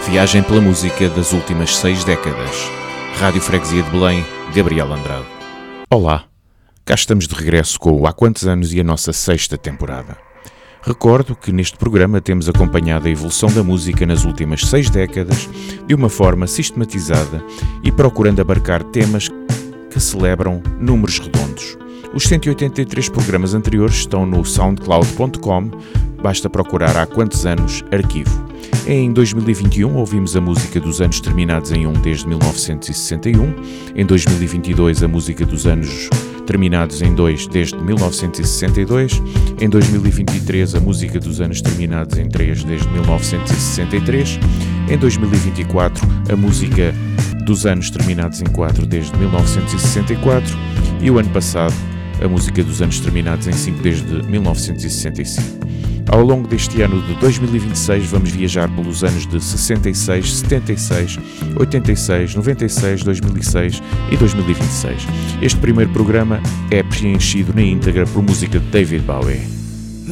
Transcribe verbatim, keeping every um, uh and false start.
Viagem pela música das últimas seis décadas. Rádio Freguesia de Belém, Gabriel Andrade. Olá, cá estamos de regresso com o Há Quantos Anos e a nossa sexta temporada. Recordo que neste programa temos acompanhado a evolução da música nas últimas seis décadas de uma forma sistematizada e procurando abarcar temas que celebram números redondos. Os cento e oitenta e três programas anteriores estão no soundcloud ponto com, basta procurar Há Quantos Anos Arquivo. Em dois mil e vinte e um ouvimos a música dos anos terminados em um desde mil novecentos e sessenta e um, em dois mil e vinte e dois a música dos anos terminados em dois desde mil novecentos e sessenta e dois, em dois mil e vinte e três a música dos anos terminados em três desde mil novecentos e sessenta e três, em dois mil e vinte e quatro a música dos anos terminados em quatro desde mil novecentos e sessenta e quatro e o ano passado a música dos anos terminados em cinco desde mil novecentos e sessenta e cinco. Ao longo deste ano de dois mil e vinte e seis vamos viajar pelos anos de sessenta e seis, setenta e seis, oitenta e seis, noventa e seis, dois mil e seis e dois mil e vinte e seis. Este primeiro programa é preenchido na íntegra por música de David Bowie.